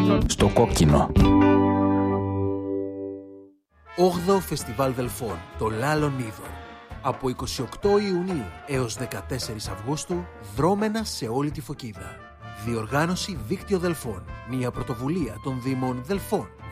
Στο κόκκινο. 8ο Φεστιβάλ Δελφών, το Λάλον Είδωρ. Από 28 Ιουνίου έως 14 Αυγούστου, δρόμενα σε όλη τη Φωκίδα. Διοργάνωση Δίκτυο Δελφών. Μια πρωτοβουλία των Δήμων Δελφών,